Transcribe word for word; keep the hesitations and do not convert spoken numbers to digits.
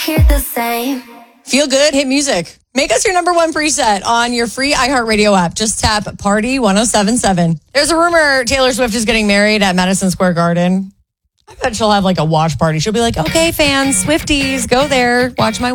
Hear the same. Feel good, hit music. Make us your number one preset on your free iHeartRadio app. Just tap Party ten seventy-seven. There's a rumor Taylor Swift is getting married at Madison Square Garden. I bet she'll have like a watch party. She'll be like, okay, fans, Swifties, go there, watch my